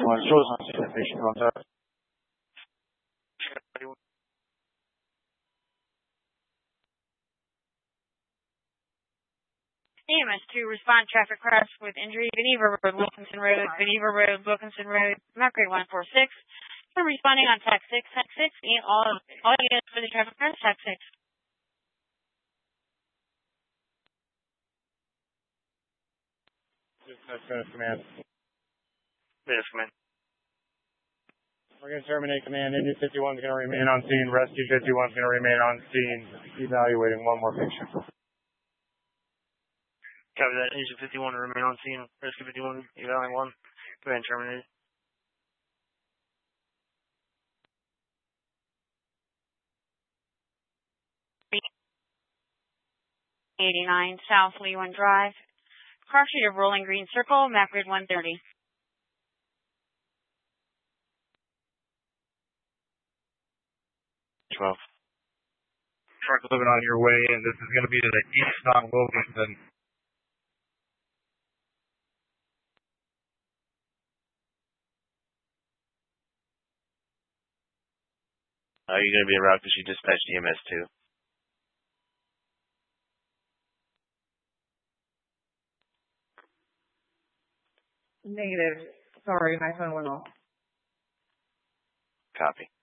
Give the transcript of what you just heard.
51, show us on scene that patient runs out. EMS2, respond traffic crash with injury, Geneva Road, Wilkinson Road, Geneva Road, Wilkinson Road, Mercury 146. We're responding on TAC 6, TAC 6, all units for the traffic crash, TAC 6. Dispatch command. Yes, command. We're going to terminate command. Engine 51 is going to remain on scene. Rescue 51 is going to remain on scene, evaluating one more patient. Copy that. Engine 51 to remain on scene. Rescue 51, evaluating one. Go ahead and terminate. 89 South Leewood Drive. Car sheet of Rolling Green Circle, map grid 130. Truck living on your way, and this is going to be to the east on Wilkinson. You're going to be en route because you dispatched EMS2. Negative. Sorry, my phone went off. Copy.